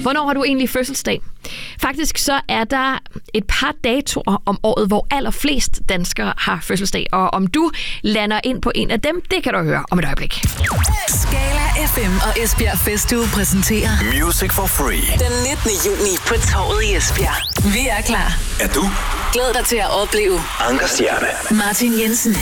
Hvornår har du egentlig fødselsdag? Faktisk så er der et par datoer om året, hvor allerflest danskere har fødselsdag. Og om du lander ind på en af dem, det kan du høre om et øjeblik. Skala FM og Esbjerg Festuge præsenterer Music for Free. Den 19. juni på Torvet i Esbjerg. Vi er klar. Er du? Glæd dig til at opleve Anker Stjerne, Martin Jensen,